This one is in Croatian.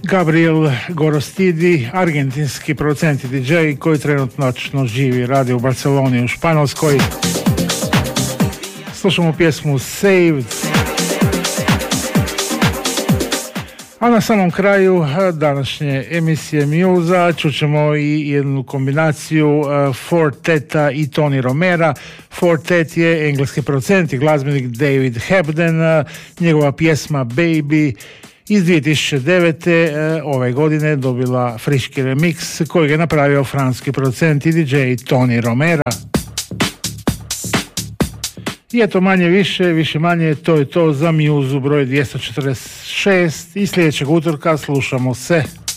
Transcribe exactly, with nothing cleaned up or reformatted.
Gabriel Gorostidi, argentinski producent i di džej koji trenutno živi, radi u Barceloni u Španjolskoj. Slušamo pjesmu Saved. A na samom kraju današnje emisije Muza čućemo i jednu kombinaciju Forteta i Tony Romera. Fortet je engleski producent i glazbenik David Hebden, njegova pjesma Baby iz dvije tisuće devete. ove godine dobila friški remix kojeg je napravio francuski producent i di džej Tony Romera. I eto, manje više, više manje, to je to za Muzu broj dvjesto četrdeset šest i sljedećeg utorka slušamo se.